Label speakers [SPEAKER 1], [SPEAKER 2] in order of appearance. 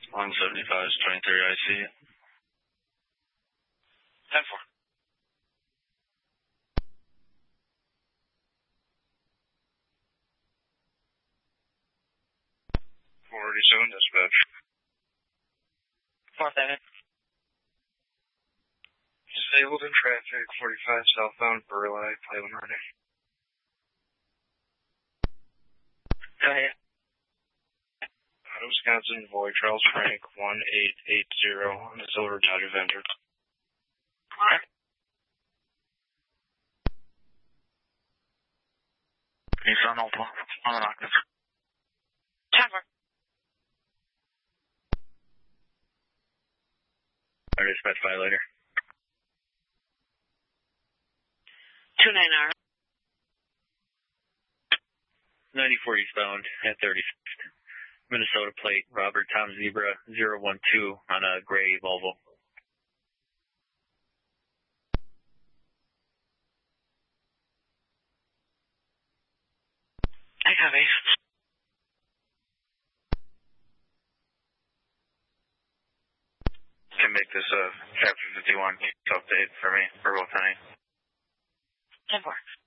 [SPEAKER 1] 175 is 23 IC.
[SPEAKER 2] 10-4.
[SPEAKER 1] 487 dispatch.
[SPEAKER 2] 4-7.
[SPEAKER 1] Disabled in traffic, 45 southbound Burleigh, Play 1 running.
[SPEAKER 2] Go ahead.
[SPEAKER 1] Wisconsin, Void, Charles Frank, 1880 on the Silver Dodge Avenger.
[SPEAKER 2] Alright.
[SPEAKER 1] Nissan Alpha, on an octave.
[SPEAKER 2] 10-4.
[SPEAKER 1] I dispatch violator.
[SPEAKER 2] 29R.
[SPEAKER 1] 94 eastbound at 30. Minnesota plate, Robert Tom Zebra 012 on a gray Volvo.
[SPEAKER 2] I copy.
[SPEAKER 1] Can make this a chapter 51 update for me, for both entities.
[SPEAKER 2] 10-4.